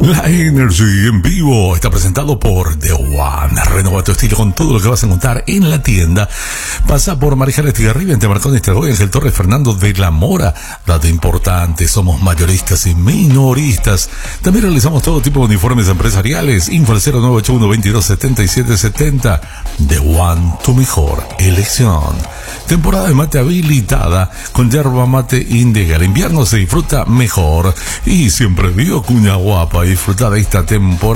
La Energy en vivo está presentado por The One. Renova tu estilo con todo lo que vas a encontrar en la tienda. Pasa por Marijal Estigarribia, entre Marconi, Estergoy, Ángel Torres, Fernando de la Mora. Dato importante, somos mayoristas y minoristas. También realizamos todo tipo de uniformes empresariales. Info al 0981-227770. The One, tu mejor elección. Temporada de mate habilitada con yerba mate Indega. El invierno se disfruta mejor y siempre vivo cuña guapa. Disfruta de esta temporada.